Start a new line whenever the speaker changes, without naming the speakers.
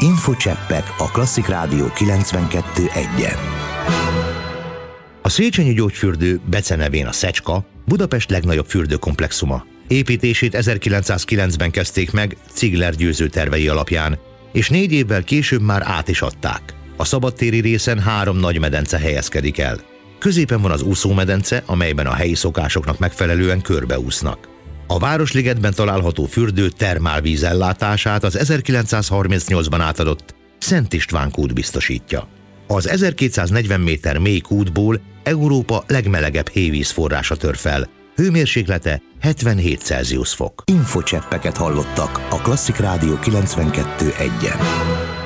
Infocseppek a Klasszik Rádió 92.1-en. A Széchenyi gyógyfürdő, becenevén a Szecska, Budapest legnagyobb fürdőkomplexuma. Építését 1909-ben kezdték meg Ziegler Győző tervei alapján, és 4 évvel később már át is adták. A szabadtéri részen 3 nagy medence helyezkedik el. Középen van az úszómedence, amelyben a helyi szokásoknak megfelelően körbeúsznak. A Városligetben található fürdő termálvíz ellátását az 1938-ban átadott Szent István kút biztosítja. Az 1240 méter mély kútból Európa legmelegebb hévíz forrása tör fel, hőmérséklete 77 Celsius fok. Infocseppeket hallottak a Klasszik Rádió 92.1-en.